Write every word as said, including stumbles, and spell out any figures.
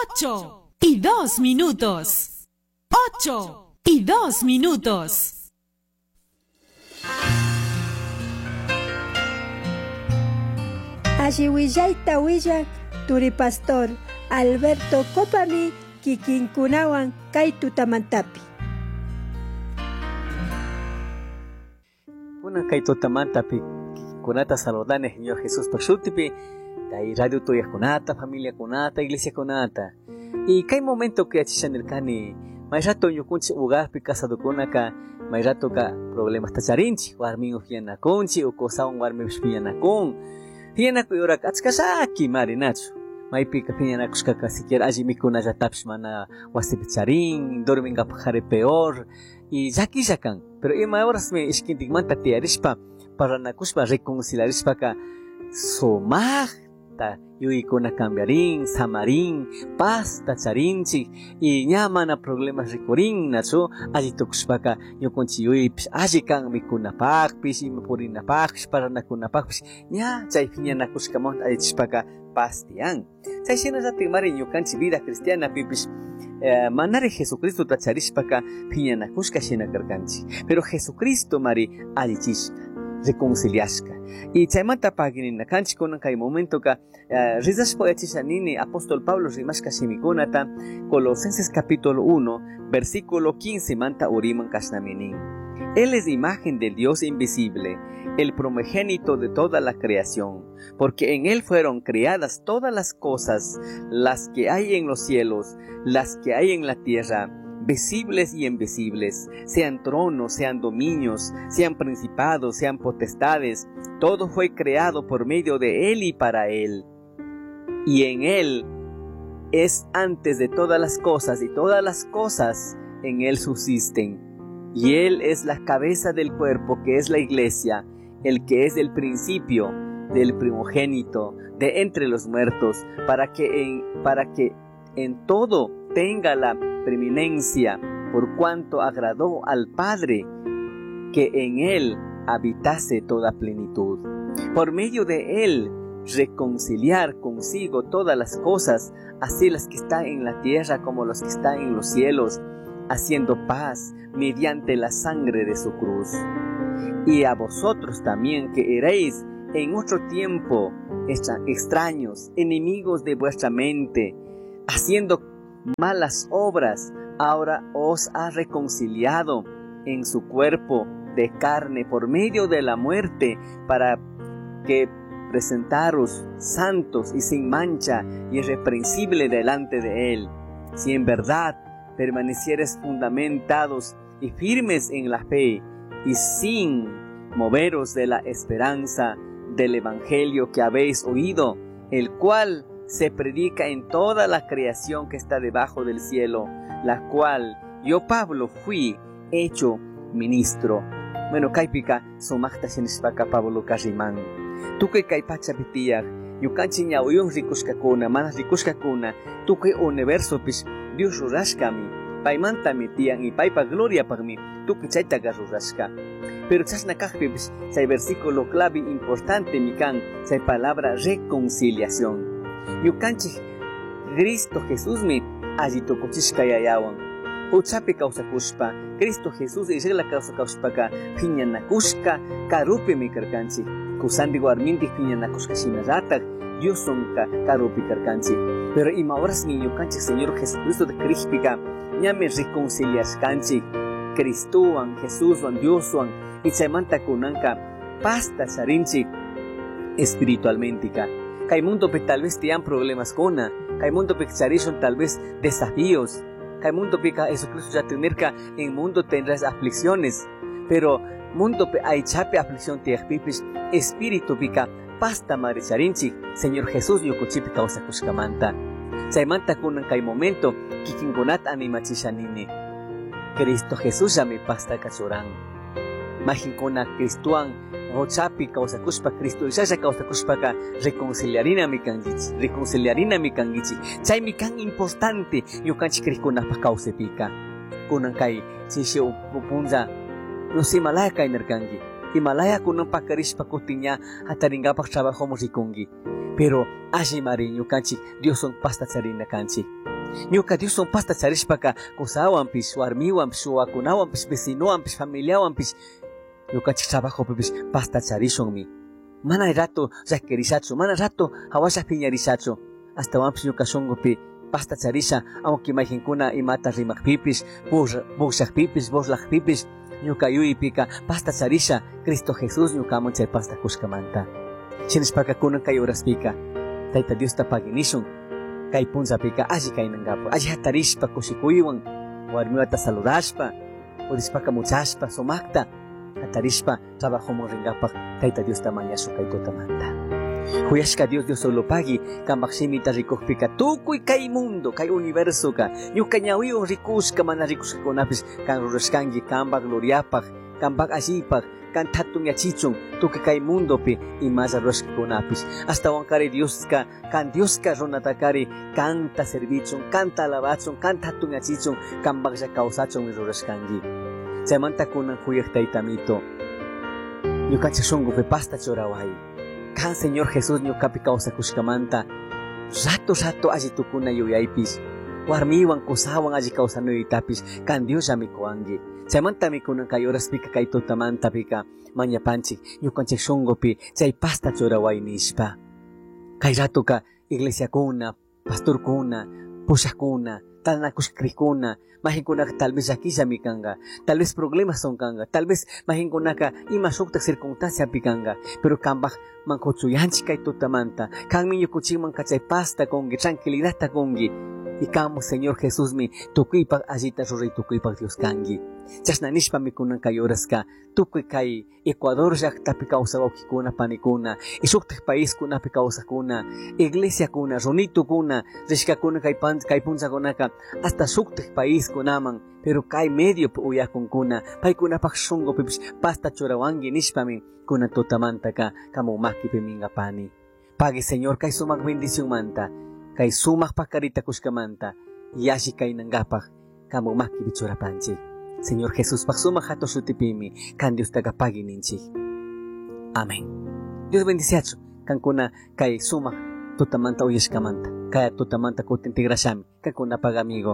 Ocho y dos minutos. Ocho y dos minutos. Ashiwillaita willak Turi Pastor Alberto Copami kikinkunawan kay tutamantapi. Kuna kay tutamantapi kunata saludane Señor Jesús Pashutipi, kay radio tuya kunata, familia kunata, iglesia kunata. Y kay momento que achishanirkani, may rato yukunchi ugarpi kasado kunaka, may rato ka problemas tacharinchi, warmin ufianakunchi, o kosaon warmin ufianakun. Hianaku yorak atskasaki marinachu. May pika pianakuskaka siquiera allí mikuna yatapish mana wasipicharin, dorminga pajare peor. Y yaki yakan, pero ima horas me iskintigmanta tiarishpa, para nakushpa reconciliarishpa ka somagta yuikuna cambiarin, samarin, paz tacharinchi, y ñamana problemas rikurin nacho, allí tokushpa ka yukunchi yuipish, allí kan mikuna pakpish, ima purina pakpish, para nakuna pakpish, ña chay piña nakushkamont allí chishpaka pastian. Chay shena zatimari yukanchi vida cristiana pipish, Eh, manare Jesucristo tacharishpaka piñanakushka shina karkanchi. Pero Jesucristo mari allichishka, reconciliashka. Y chaymanta paginina kanchi kunan kay momento ka uh, rizashpa yachishanini apóstol Pablo rimashka shimikunata Colosenses capítulo uno versículo quince manta uriman kashnaminin. Él es imagen del Dios invisible, el primogénito de toda la creación, porque en Él fueron creadas todas las cosas, las que hay en los cielos, las que hay en la tierra, visibles y invisibles, sean tronos, sean dominios, sean principados, sean potestades, todo fue creado por medio de Él y para Él. Y en Él es antes de todas las cosas, y todas las cosas en Él subsisten. Y Él es la cabeza del cuerpo, que es la iglesia, el que es el principio del primogénito de entre los muertos, para que en, para que en todo tenga la preeminencia, por cuanto agradó al Padre que en Él habitase toda plenitud. Por medio de Él reconciliar consigo todas las cosas, así las que están en la tierra como las que están en los cielos, haciendo paz mediante la sangre de su cruz. Y a vosotros también, que erais en otro tiempo extraños, enemigos de vuestra mente, haciendo malas obras, ahora os ha reconciliado en su cuerpo de carne por medio de la muerte, para que presentaros santos y sin mancha y irreprensible delante de Él. Si en verdad permanecieres fundamentados y firmes en la fe, y sin moveros de la esperanza del evangelio que habéis oído, el cual se predica en toda la creación que está debajo del cielo, la cual yo Pablo fui hecho ministro. Bueno, kaipika somachta shenishpaka Pablo Kariman. Tu que kaipacha pitiak, yukanchi ñauyun rikushkakuna, manas rikushkakuna, tu que universo pis Dios rurashkami, paimanta mitian y paipa gloria para mí, tu que chaita garurashka. Pero chasna kajpis, chay versículo clave importante mikan, chay palabra reconciliación. Yukanchi Cristo Jesús mi allí tokochishka yayawan. Uchapi causa kushpa, Cristo Jesús y regla causa kushpaka, piñanakushka, karupi mi karkanchi. Kusandi guarminti piñanakushka shinaratak, Dios sonka karupi karkanchi. Pero imaoras mi yukanchi Señor Jesucristo de Crispika, ñame reconcilias kanchi, Cristuan, Jesúswan, Dioswan, y chaymanta kunanka, pasta sarinchi, espiritualmente ka. Kay mundo pe tal vez tian problemas kona, kay mundo pe charishon tal vez desafíos, kay mundo pe ka Jesucristo ya tenerka, en mundo tendrás aflicciones, pero mundo pe ay chape aflicción te pipis, espíritu pica, pasta mare charinchi, Señor Jesús yokuchipi causa kushkamanta. Chaymanta kunan kay momento, kikingonat animachishanini. Cristo Jesús ya mi pasta kachorán. Majinkona Cristuan, Rochapi causa kushpa Cristo, ya causa kushpa ka reconciliarina mi kangichi, reconciliarina mi kangichi. Chay mi kan importante, yo kanchi krikona pa causa pika. Kunan kay, chishi upunza, no si malaya kay nerkangi. Himalaya kunan pa karishpa kutinya, hataringa trabajo mo rikungi. Pero, ashi marin yo kanchi, Dios son pasta charina kanchi. Ñuka Dios son pasta charishpaka kusawanpish, warmiwanpish, wakunawanpish, vecinowanpish, familiawanpish, ñuka chik trabajopipish pasta charishonmi. Mana rato llakirisachu, mana rato hawashaq piñarisachu. Hasta wanpish ñuka shunqupi pasta charisha, aunque imaginkuna imata rimaqpipish, buqshaqpipish, boslaqpipish, ñuka yuyipika pasta charisha, Cristo Jesús ñukaman chay pasta kushkamanta. Shinishpaka kunan kay horaspika, Tayta Dios tapaginishun, kay punzapika alli kaynangapu, alli hatarishpa kushikuywan, warmiwata saludashpa, purispaka muchashpa, sumakta, hatarishpa, trabajomun ringapaq, Tayta Dios tamañashu kay tutamanta. Huyashka Dios Dios solo pagi, kambaq shimita rikuqpika, tukuy kay mundo, kay universo ka, ñuka ñawiwan rikushka mana rikushkakunapish, kan rurashkanki kambaq gloriapaq, kambaq allipaq, kan tatun yachichun, tukuy kay mundopi imalla rurashkakunapish, hasta wankari Dioska, kan Dioska runatakari, kanta servichun, kanta alabachun, kan tatun yachichun, kambaqlla kawsachun rurashkanki. Chaymanta kunan huyaq taytamito, ñukanchik shunqupi pasta choraway. Kan Señor Jesús ñukapi kawsakushkamanta, rato rato alli tukuna yuyaypish, warmiwan kusawan alli kawsanuytapish, kan Dios mikuwanki. Chaymanta mikunan kay horaspika kay tutamantapika, mañapanchik ñukanchik shunqupi chay pasta choraway nishpa. Kay ratuka iglesiakuna, pastorkuna, pushakuna, tanakushkrikuna, majinkunaka tal vez llakillami kanga, tal vez problemas son kanga, tal vez majinkunaka ima shuktak circunstancia pikanga, pero kambaq mankuchuyanchik kay tutamanta, kanmi ñukuchikman kachay pasta kungi, tranquilidad kungi, y kamo Señor Jesús mi tukuypaq allita ruray tukuypaq Dios kangi. Chashna nishpa mikunan kay horaska, tukuy kay Ecuador llaqtapi kawsawawkikuna panikuna, y shuktak país kunapi kawsakuna, iglesia kuna, runitukuna, rishkakuna kay pan kay punsakunaka, hasta shuktak país kunaman, pero kay medio uyakunkuna, paykunapaq shunqupipish pasta chorawanki nishpami kunan tutamantaka kamo makipi mingapani. Pagi Señor kay sumak bendición manta, kay sumak pakarita kushkamanta, yashi kay nangapaq kamo makipi chorapanchik. Señor Jesús, paksumak hato shutipimi, kan Dios tagapagi ninchik. Amén. Dios bendiciacho, kan kuna kay sumak tutamanta uyashkamanta, kaya tutamanta kutintigrashami, kan kuna pag amigo,